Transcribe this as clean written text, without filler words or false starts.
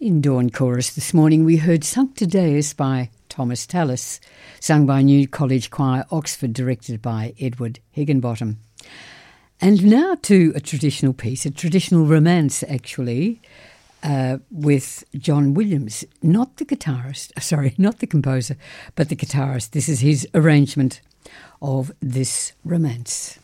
In Dawn Chorus this morning we heard Sancta Deus by Thomas Tallis, sung by New College Choir, Oxford, directed by Edward Higginbottom. And now to a traditional piece, a traditional romance actually, with John Williams, not the composer, but the guitarist. This is his arrangement of this romance.